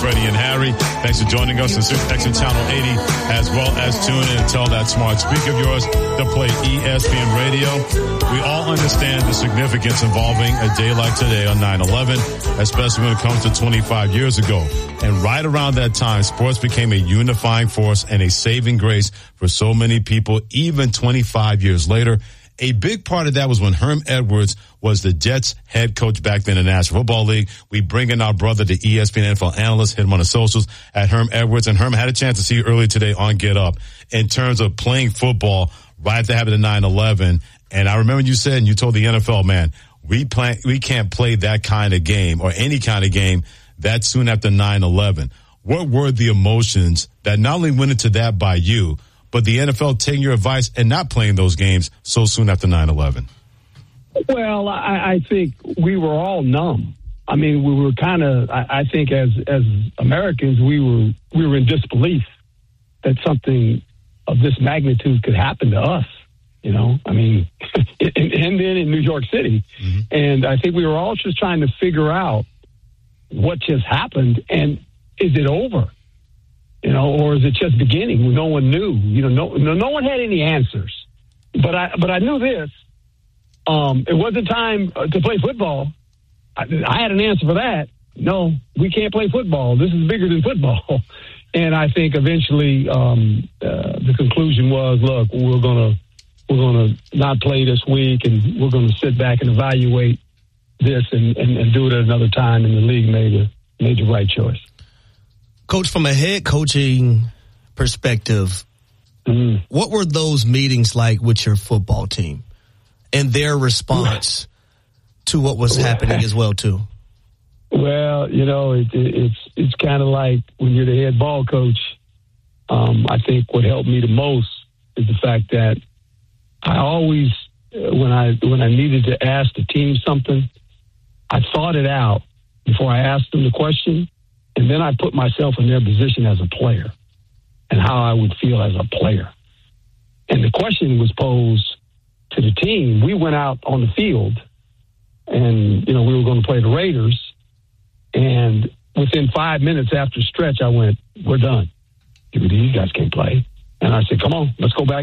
Freddie and Harry. Thanks for joining us on Super Channel 80, as well as tune in and tell that smart speaker of yours to play ESPN Radio. We all understand the significance involving a day like today on 9/11, especially when it comes to 25 years ago. And right around that time, sports became a unifying force and a saving grace for so many people, even 25 years later. A big part of that was when Herm Edwards was the Jets head coach back then in the National Football League. We bring in our brother, the ESPN NFL analyst, hit him on the socials at Herm Edwards. And Herm had a chance to see you earlier today on Get Up in terms of playing football right after having the 9/11. And I remember you said, and you told the NFL, man, we can't play that kind of game or any kind of game that soon after 9/11. What were the emotions that not only went into that by you, but the NFL taking your advice and not playing those games so soon after 9/11? Well, I think we were all numb. I mean, we were kind of, I think as Americans, we were in disbelief that something of this magnitude could happen to us, you know, I mean, and then in New York City. Mm-hmm. And I think we were all just trying to figure out what just happened and is it over? You know, or is it just beginning? No one knew. You know, no one had any answers. But I knew this. It wasn't time to play football. I had an answer for that. No, we can't play football. This is bigger than football. And I think eventually the conclusion was, look, we're gonna not play this week, and we're gonna sit back and evaluate this and do it at another time. And the league made the right choice. Coach, from a head coaching perspective, what were those meetings like with your football team and their response to what was happening as well, too? Well, you know, it's kind of like when you're the head ball coach. I think what helped me the most is the fact that I always, when I needed to ask the team something, I thought it out before I asked them the question. And then I put myself in their position as a player and how I would feel as a player. And the question was posed to the team. We went out on the field and, you know, we were going to play the Raiders. And within 5 minutes after stretch, I went, we're done. These guys can't play. And I said, come on, let's go back